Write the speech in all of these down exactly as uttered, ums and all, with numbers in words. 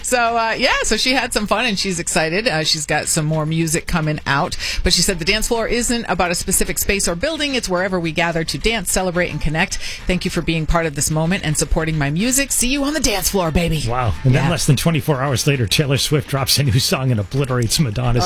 So, uh, yeah, so she had some fun and she's excited. Uh, she's got some more music coming out. But she said the dance floor isn't about a specific space or building. It's wherever we gather to dance, celebrate, and connect. Thank you for being part of this moment and supporting my music. See you on the dance floor, baby. Wow. And yeah. then less than twenty-four hours later, Taylor Swift drops a new song and obliterates Madonna's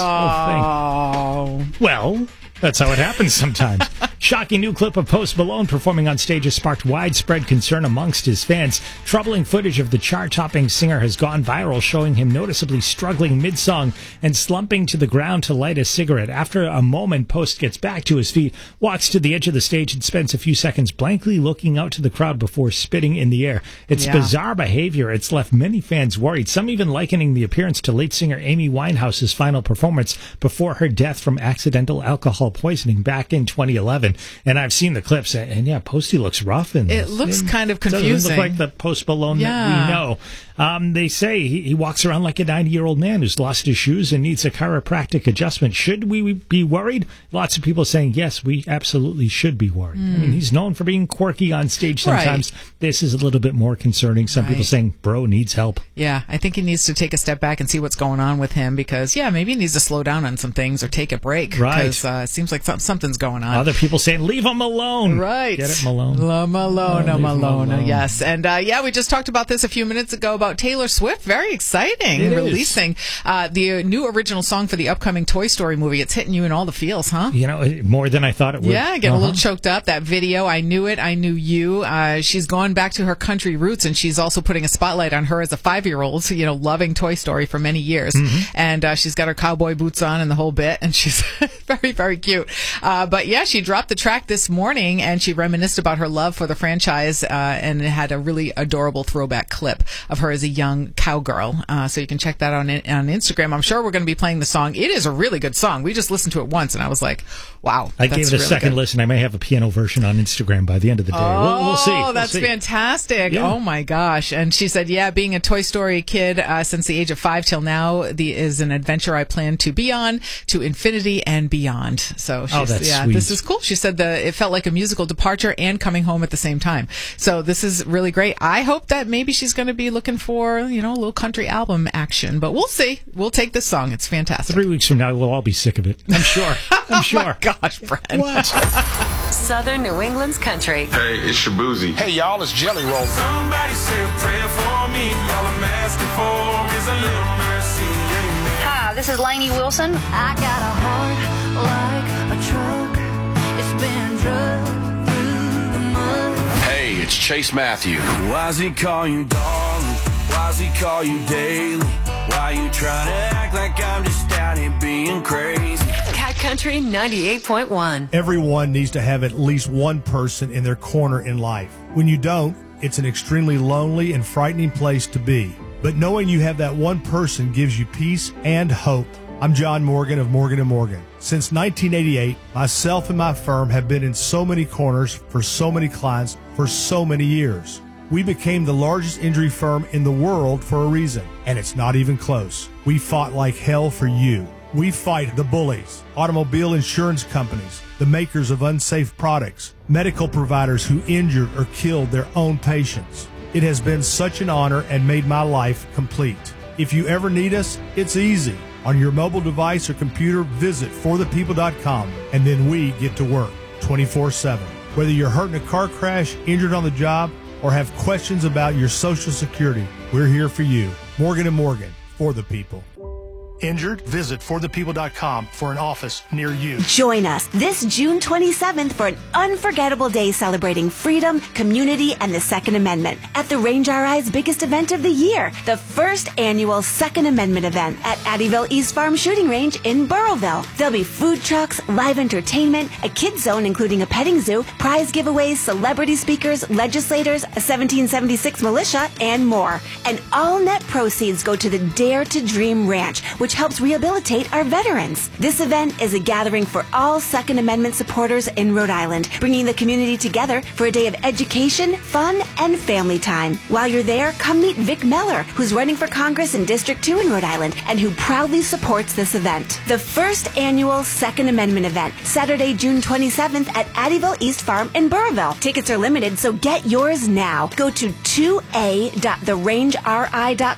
oh. whole thing. Well, that's how it happens sometimes. Shocking new clip of Post Malone performing on stage has sparked widespread concern amongst his fans. Troubling footage of the chart-topping singer has gone viral, showing him noticeably struggling mid-song and slumping to the ground to light a cigarette. After a moment, Post gets back to his feet, walks to the edge of the stage, and spends a few seconds blankly looking out to the crowd before spitting in the air. It's yeah. bizarre behavior. It's left many fans worried, some even likening the appearance to late singer Amy Winehouse's final performance before her death from accidental alcohol poisoning back in twenty eleven. And I've seen the clips, and, and yeah, Posty looks rough in this. It looks it kind of confusing. Doesn't look like the Post Malone yeah. that we know. Um, they say he, he walks around like a ninety-year-old man who's lost his shoes and needs a chiropractic adjustment. Should we be worried? Lots of people saying, yes, we absolutely should be worried. Mm. I mean, he's known for being quirky on stage sometimes. Right. This is a little bit more concerning. Some right. people saying, bro needs help. Yeah, I think he needs to take a step back and see what's going on with him because, yeah, maybe he needs to slow down on some things or take a break. Right. Because uh, it seems like some, something's going on. Other people saying, leave him alone. Right. Get it, Malone? La Malone, oh, Malone. Malone. Yes. And, uh, yeah, we just talked about this a few minutes ago about Taylor Swift. Very exciting. It releasing uh, the new original song for the upcoming Toy Story movie. It's hitting you in all the feels, huh? You know, more than I thought it would. Yeah, getting uh-huh. a little choked up. That video, I Knew It, I Knew You. Uh, she's gone back to her country roots, and she's also putting a spotlight on her as a five-year-old, you know, loving Toy Story for many years. Mm-hmm. And uh, she's got her cowboy boots on and the whole bit, and she's very, very cute. Uh, but yeah, she dropped the track this morning, and she reminisced about her love for the franchise, uh, and it had a really adorable throwback clip of her as a young cowgirl. Uh, so you can check that on on Instagram. I'm sure we're going to be playing the song. It is a really good song. We just listened to it once, and I was like, wow. I gave it a really second good. listen. I may have a piano version on Instagram by the end of the day. Oh, we'll, we'll see. We'll that's see. fantastic. Yeah. Oh, my gosh. And she said, yeah, being a Toy Story kid uh, since the age of five till now the, is an adventure I plan to be on to infinity and beyond. So she's, oh, that's yeah, sweet. This is cool. She said the it felt like a musical departure and coming home at the same time. So this is really great. I hope that maybe she's going to be looking for, you know, a little country album action, but we'll see. We'll take this song. It's fantastic. Three weeks from now, we'll all be sick of it. I'm sure. I'm sure. Oh my gosh, Brent. What? Southern New England's country. Hey, it's Shabuzi. Hey, y'all, it's Jelly Roll. Somebody say a prayer for me. All I'm asking for is a little mercy. Amen. Hi, this is Lainey Wilson. I got a heart like a truck. It's been drugged through the mud. Hey, it's Chase Matthew. Why's he call you darling? Why's he call you daily? Why you trying to act like I'm just out here being crazy? Cat Country ninety-eight point one. Everyone needs to have at least one person in their corner in life. When you don't, it's an extremely lonely and frightening place to be. But knowing you have that one person gives you peace and hope. I'm John Morgan of Morgan and Morgan. Since nineteen eighty-eight, myself and my firm have been in so many corners for so many clients for so many years. We became the largest injury firm in the world for a reason, and it's not even close. We fought like hell for you. We fight the bullies, automobile insurance companies, the makers of unsafe products, medical providers who injured or killed their own patients. It has been such an honor and made my life complete. If you ever need us, it's easy. On your mobile device or computer, visit for the people dot com, and then we get to work twenty-four seven. Whether you're hurt in a car crash, injured on the job, or have questions about your Social Security, we're here for you. Morgan and Morgan, for the people. Injured? Visit for the people dot com for an office near you. Join us this June twenty-seventh for an unforgettable day celebrating freedom, community, and the Second Amendment at the Range R I's biggest event of the year, the first annual Second Amendment event at Addyville East Farm Shooting Range in Burrowville. There'll be food trucks, live entertainment, a kids zone including a petting zoo, prize giveaways, celebrity speakers, legislators, a seventeen seventy-six militia, and more. And all net proceeds go to the Dare to Dream Ranch, which helps rehabilitate our veterans. This event is a gathering for all Second Amendment supporters in Rhode Island, bringing the community together for a day of education, fun, and family time. While you're there, come meet Vic Meller, who's running for Congress in District two in Rhode Island, and who proudly supports this event. The first annual Second Amendment event, Saturday, June twenty-seventh at Addyville East Farm in Burrowville. Tickets are limited, so get yours now. Go to two a dot the range r i dot